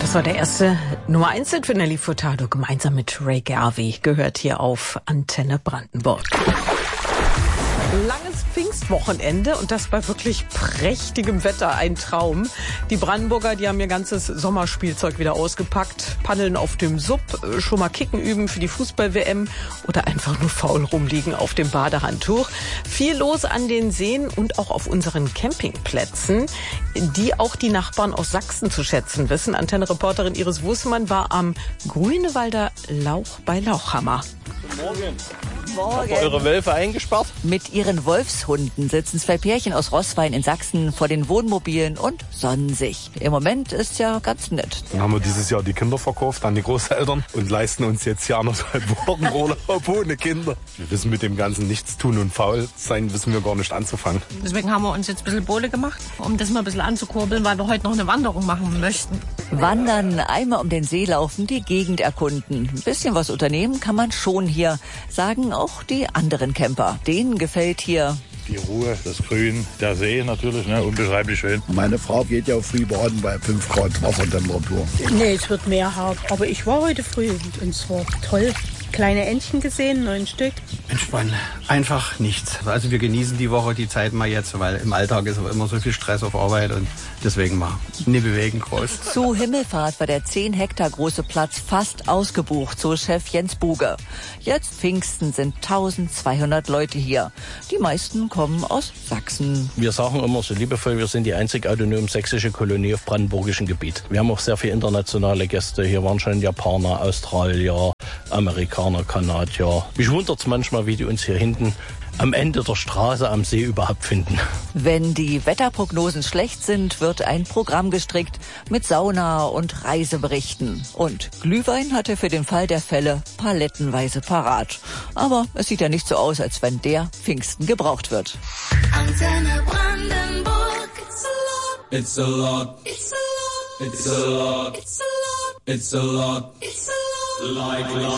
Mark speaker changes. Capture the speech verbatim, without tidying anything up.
Speaker 1: Das war der erste Nummer eins Hit für Nelly Furtado gemeinsam mit Ray Garvey. Gehört hier auf Antenne Brandenburg. Langes Pfingstwochenende und das bei wirklich prächtigem Wetter, ein Traum. Die Brandenburger, die haben ihr ganzes Sommerspielzeug wieder ausgepackt, paddeln auf dem Sub, schon mal Kicken üben für die Fußball-W M oder einfach nur faul rumliegen auf dem Badehandtuch. Viel los an den Seen und auch auf unseren Campingplätzen, die auch die Nachbarn aus Sachsen zu schätzen wissen. Antenne-Reporterin Iris Wußmann war am Grünewalder Lauch bei Lauchhammer.
Speaker 2: Guten Morgen. Morgen. Habt ihr eure Wölfe eingesperrt?
Speaker 3: Mit ihren Wolfshunden sitzen zwei Pärchen aus Roßwein in Sachsen vor den Wohnmobilen und sonnen sich. Im Moment ist ja ganz nett.
Speaker 4: Dann haben wir dieses Jahr die Kinder verkauft an die Großeltern und leisten uns jetzt hier anderthalb Wochen Urlaub ohne Kinder. Wir wissen mit dem Ganzen nichts tun und faul sein, wissen wir gar nicht anzufangen.
Speaker 5: Deswegen haben wir uns jetzt ein bisschen Bowle gemacht, um das mal ein bisschen anzukurbeln, weil wir heute noch eine Wanderung machen möchten.
Speaker 3: Wandern, einmal um den See laufen, die Gegend erkunden. Ein bisschen was unternehmen kann man schon hier, sagen auch die anderen Camper. Denen gefällt hier
Speaker 6: die Ruhe, das Grün, der See natürlich, ne, unbeschreiblich schön.
Speaker 7: Meine Frau geht ja früh baden bei fünf Grad Wassertemperatur.
Speaker 8: Nee, es wird mehr hart. Aber ich war heute früh und es war toll. Kleine Entchen gesehen, neun Stück.
Speaker 9: Entspannen. Einfach nichts. Also wir genießen die Woche, die Zeit mal jetzt, weil im Alltag ist aber immer so viel Stress auf Arbeit und deswegen mal nie bewegen groß.
Speaker 3: Zu Himmelfahrt war der zehn Hektar große Platz fast ausgebucht, so Chef Jens Buge. Jetzt Pfingsten sind eintausendzweihundert Leute hier. Die meisten kommen aus Sachsen.
Speaker 2: Wir sagen immer so liebevoll, wir sind die einzig autonom sächsische Kolonie auf brandenburgischem Gebiet. Wir haben auch sehr viele internationale Gäste. Hier waren schon Japaner, Australier, Amerikaner, Kanadier. Mich wundert's manchmal, wie die uns hier hinten am Ende der Straße am See überhaupt finden.
Speaker 3: Wenn die Wetterprognosen schlecht sind, wird ein Programm gestrickt mit Sauna und Reiseberichten. Und Glühwein hat er für den Fall der Fälle palettenweise parat. Aber es sieht ja nicht so aus, als wenn der Pfingsten gebraucht wird.
Speaker 10: Antenne Brandenburg. It's a lot. It's a lot. It's a lot. It's a lot. It's a lot. It's a lot. Like, like.